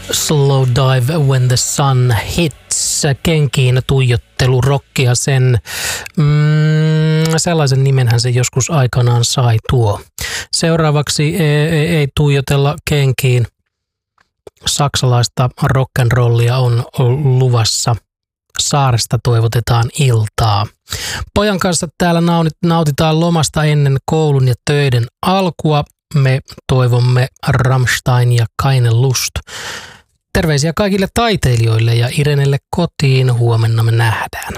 Slow Dive When the Sun Hits, kenkiin tuijottelu rockia, sellaisen nimenhän se joskus aikanaan sai tuo. Seuraavaksi ei tuijotella kenkiin. Saksalaista rock'n'rollia on luvassa. Saaresta toivotetaan iltaa. Pojan kanssa täällä nautitaan lomasta ennen koulun ja töiden alkua. Me toivomme Rammstein ja Keine Lust. Terveisiä kaikille taiteilijoille ja Irenelle kotiin. Huomenna me nähdään.